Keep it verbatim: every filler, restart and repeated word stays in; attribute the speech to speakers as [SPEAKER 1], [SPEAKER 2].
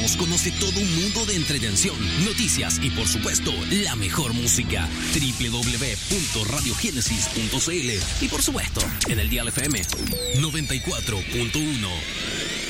[SPEAKER 1] Vamos, conoce todo un mundo de entretención, noticias y por supuesto, la mejor música. doble u doble u doble u punto radio génesis punto c l y por supuesto, en el dial F M noventa y cuatro punto uno.